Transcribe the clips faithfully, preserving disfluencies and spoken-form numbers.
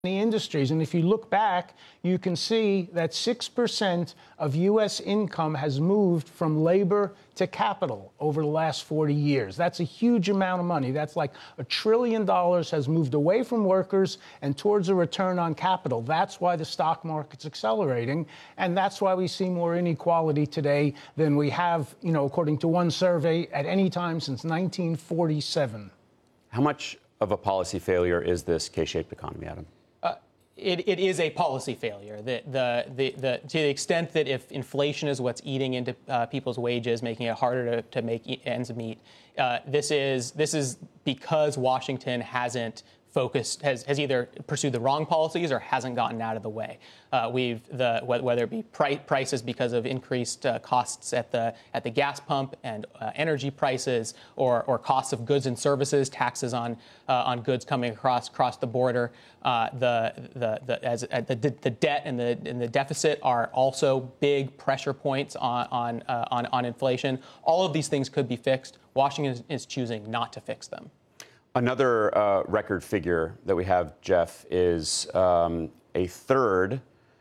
the industries. And if you look back, you can see that six percent of U S income has moved from labor to capital over the last forty years. That's a huge amount of money. That's like a trillion dollars has moved away from workers and towards a return on capital. That's why the stock market's accelerating. And that's why we see more inequality today than we have, you know, according to one survey, at any time since nineteen forty-seven. How much of a policy failure is this K-shaped economy, Adam? It, it is a policy failure. The, the, the, the, to the extent that if inflation is what's eating into uh, people's wages, making it harder to, to make ends meet, uh, this is this is because Washington hasn't focused, has, has either pursued the wrong policies or hasn't gotten out of the way. Uh, we've the whether it be price, prices because of increased uh, costs at the at the gas pump and uh, energy prices, or or costs of goods and services, taxes on uh, on goods coming across across the border. Uh, the the the as uh, the the debt and the and the deficit are also big pressure points on on uh, on on inflation. All of these things could be fixed. Washington is, is choosing not to fix them. Another uh, record figure that we have, Jeff, is um, a third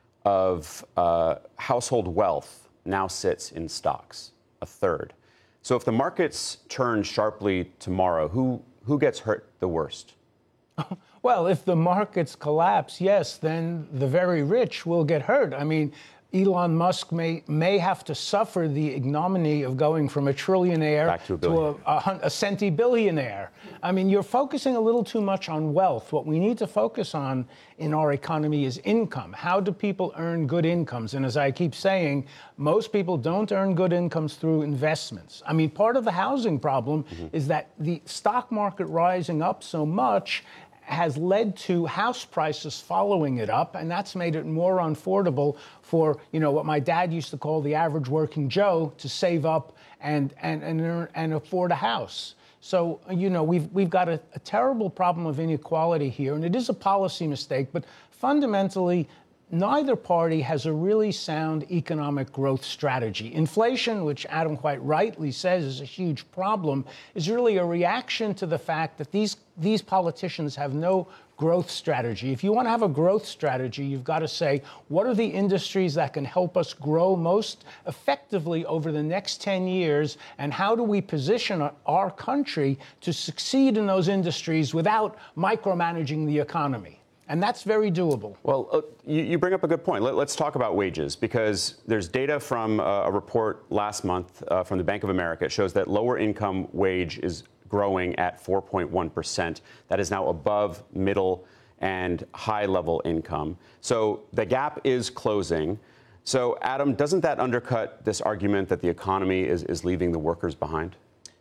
of uh, household wealth now sits in stocks. A third. So if the markets turn sharply tomorrow, who who gets hurt the worst? Well, if the markets collapse, yes, then the very rich will get hurt. I mean, Elon Musk may may have to suffer the ignominy of going from a trillionaire Back to a, to a, a, a centibillionaire. I mean, you're focusing a little too much on wealth. What we need to focus on in our economy is income. How do people earn good incomes? And as I keep saying, most people don't earn good incomes through investments. I mean, part of the housing problem mm-hmm. is that the stock market rising up so much has led to house prices following it up, and that's made it more unaffordable for, you know, what my dad used to call the average working Joe to save up and and and, earn, and afford a house. So, you know, we've we've got a, a terrible problem of inequality here, and it is a policy mistake, but fundamentally, neither party has a really sound economic growth strategy. Inflation, which Adam quite rightly says is a huge problem, is really a reaction to the fact that these these politicians have no growth strategy. If you want to have a growth strategy, you've got to say, what are the industries that can help us grow most effectively over the next ten years, and how do we position our country to succeed in those industries without micromanaging the economy? And that's very doable. Well, uh, you, you bring up a good point. Let, let's talk about wages, because there's data from uh, a report last month uh, from the Bank of America. It shows that lower income wage is growing at four point one percent. That is now above middle and high level income. So the gap is closing. So, Adam, doesn't that undercut this argument that the economy is, is leaving the workers behind?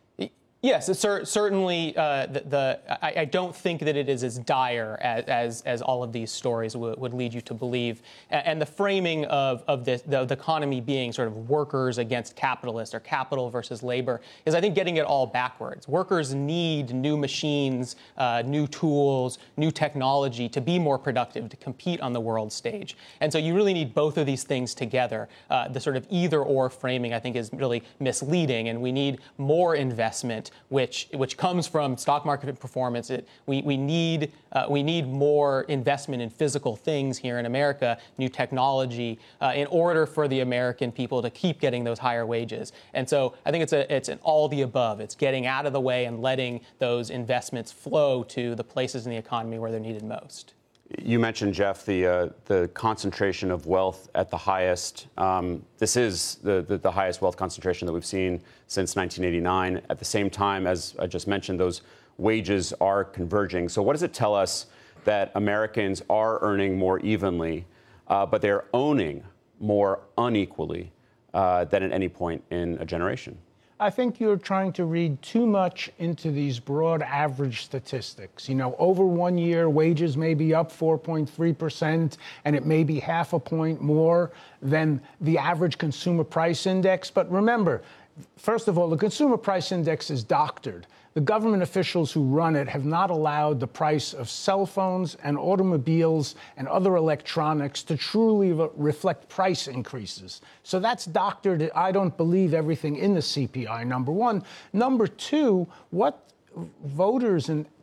Yes, it's cer- certainly. Uh, the, the I, I don't think that it is as dire as as, as all of these stories w- would lead you to believe. And, and the framing of of this, the, the economy being sort of workers against capitalists or capital versus labor is, I think, getting it all backwards. Workers need new machines, uh, new tools, new technology to be more productive, to compete on the world stage. And so you really need both of these things together. Uh, the sort of either-or framing, I think, is really misleading, and we need more investment, which which comes from stock market performance. It, we we need uh, we need more investment in physical things here in America, new technology, uh, in order for the American people to keep getting those higher wages. And so I think it's a it's an all the above. It's getting out of the way and letting those investments flow to the places in the economy where they're needed most. You mentioned, Jeff, the uh, the concentration of wealth at the highest. Um, this is the, the, the highest wealth concentration that we've seen since nineteen eighty-nine. At the same time, as I just mentioned, those wages are converging. So what does it tell us that Americans are earning more evenly, uh, but they're owning more unequally uh, than at any point in a generation? I think you're trying to read too much into these broad average statistics. You know, over one year, wages may be up four point three percent, and it may be half a point more than the average consumer price index. But remember, first of all, the consumer price index is doctored. The government officials who run it have not allowed the price of cell phones and automobiles and other electronics to truly re- reflect price increases. So that's doctored. I don't believe everything in the C P I, number one. Number two, what voters and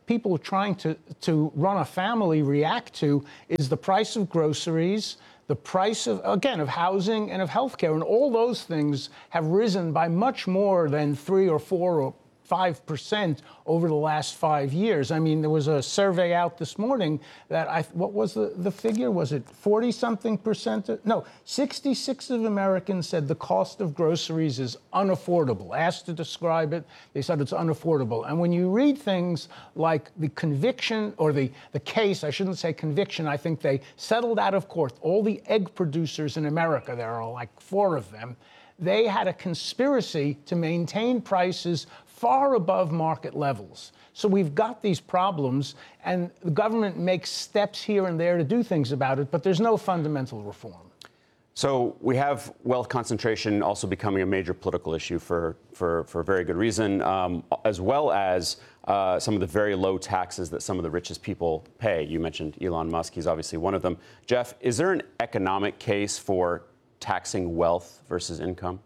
people are trying to, to run a family react to is the price of groceries, the price of, again, of housing and of healthcare. And all those things have risen by much more than three or four or five percent over the last five years. I mean, there was a survey out this morning that I, what was the, the figure? Was it forty something percent? No, sixty-six of Americans said the cost of groceries is unaffordable. Asked to describe it, they said it's unaffordable. And when you read things like the conviction or the, the case, I shouldn't say conviction, I think they settled out of court. All the egg producers in America, there are like four of them, they had a conspiracy to maintain prices far above market levels. So we've got these problems, and the government makes steps here and there to do things about it, but there's no fundamental reform. So we have wealth concentration also becoming a major political issue for, for, for a very good reason, um, as well as uh, some of the very low taxes that some of the richest people pay. You mentioned Elon Musk. He's obviously one of them. Jeff, is there an economic case for taxing wealth versus income?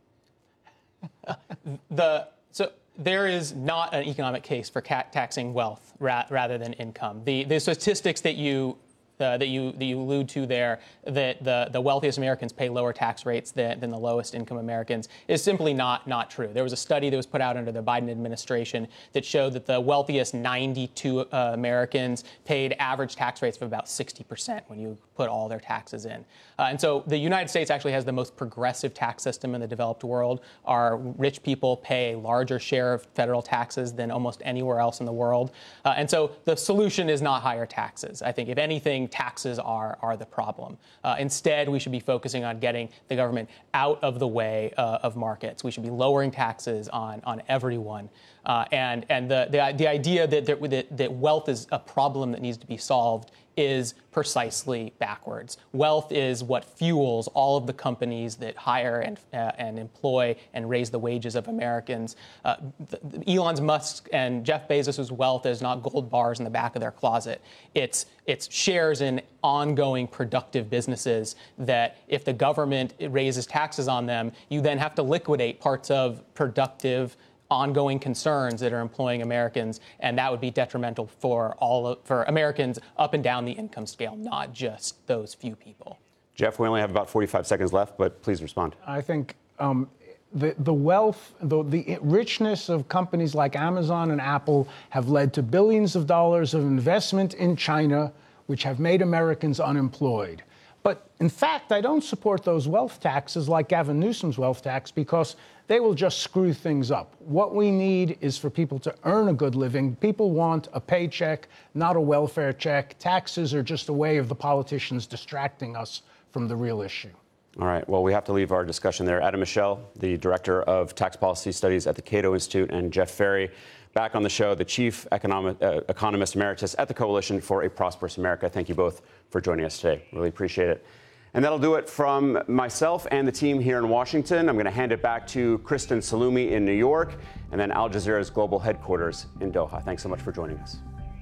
the So there is not an economic case for ca- taxing wealth ra- rather than income. The, the statistics that you uh, that you that you allude to there, that the, the wealthiest Americans pay lower tax rates than, than the lowest income Americans, is simply not not true. There was a study that was put out under the Biden administration that showed that the wealthiest ninety-two uh, Americans paid average tax rates of about sixty percent when you put all their taxes in. Uh, and so the United States actually has the most progressive tax system in the developed world. Our rich people pay a larger share of federal taxes than almost anywhere else in the world. Uh, and so the solution is not higher taxes. I think, if anything, taxes are, are the problem. Uh, instead, we should be focusing on getting the government out of the way uh, of markets. We should be lowering taxes on, on everyone. Uh, and and the, the, the idea that, that, that wealth is a problem that needs to be solved is precisely backwards. Wealth is what fuels all of the companies that hire and uh, and employ and raise the wages of Americans. Uh, the, the Elon Musk and Jeff Bezos' wealth is not gold bars in the back of their closet. It's it's shares in ongoing productive businesses that, if the government raises taxes on them, you then have to liquidate parts of productive ongoing concerns that are employing Americans, and that would be detrimental for all of, for Americans up and down the income scale, not just those few people. Jeff, we only have about forty-five seconds left, but please respond. I think um, the the wealth, the, the richness of companies like Amazon and Apple have led to billions of dollars of investment in China, which have made Americans unemployed. But in fact, I don't support those wealth taxes like Gavin Newsom's wealth tax, because they will just screw things up. What we need is for people to earn a good living. People want a paycheck, not a welfare check. Taxes are just a way of the politicians distracting us from the real issue. All right. Well, we have to leave our discussion there. Adam Michel, the Director of Tax Policy Studies at the Cato Institute, and Jeff Ferry, back on the show, the Chief Economic, uh, Economist Emeritus at the Coalition for a Prosperous America. Thank you both for joining us today. Really appreciate it. And that'll do it from myself and the team here in Washington. I'm going to hand it back to Kristen Salumi in New York, and then Al Jazeera's global headquarters in Doha. Thanks so much for joining us.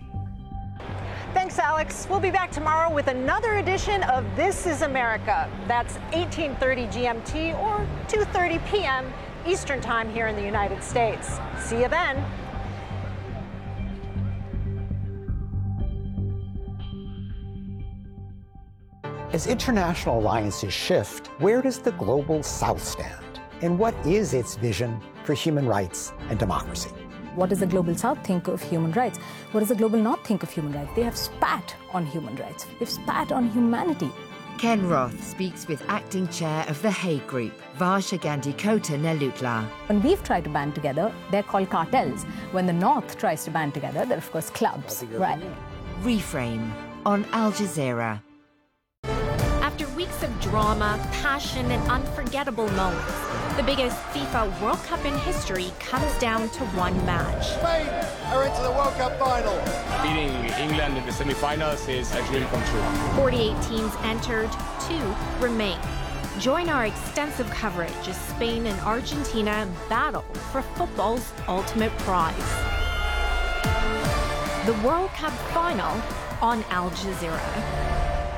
Thanks, Alex. We'll be back tomorrow with another edition of This is America. That's eighteen thirty G M T or two thirty p m Eastern Time here in the United States. See you then. As international alliances shift, where does the global South stand? And what is its vision for human rights and democracy? What does the global South think of human rights? What does the global North think of human rights? They have spat on human rights. They've spat on humanity. Ken Roth speaks with acting chair of the Hague Group, Varsha Gandhi-Kota Nelutla. When we've tried to band together, they're called cartels. When the North tries to band together, they're of course clubs. Right. Reframe on Al Jazeera. After weeks of drama, passion, and unforgettable moments, the biggest FIFA World Cup in history comes down to one match. Spain are into the World Cup final. Beating England in the semi-finals is a dream come true. forty-eight teams entered, two remain. Join our extensive coverage as Spain and Argentina battle for football's ultimate prize. The World Cup final on Al Jazeera.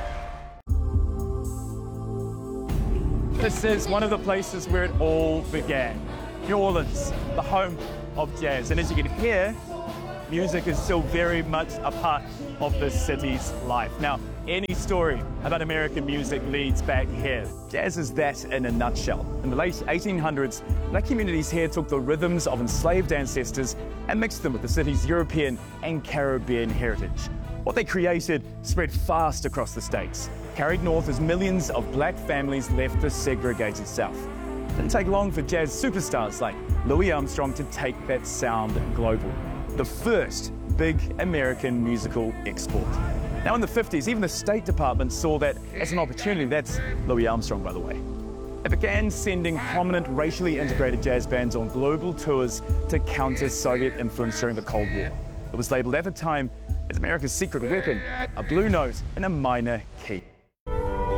This is one of the places where it all began. New Orleans, the home of jazz. And as you can hear, music is still very much a part of this city's life. Now, any story about American music leads back here. Jazz is that in a nutshell. In the late eighteen hundreds, black communities here took the rhythms of enslaved ancestors and mixed them with the city's European and Caribbean heritage. What they created spread fast across the states, carried north as millions of black families left the segregated South. It didn't take long for jazz superstars like Louis Armstrong to take that sound global. The first big American musical export. Now in the fifties, even the State Department saw that as an opportunity. That's Louis Armstrong, by the way. It began sending prominent racially integrated jazz bands on global tours to counter Soviet influence during the Cold War. It was labeled at the time as America's secret weapon, a blue note in a minor key.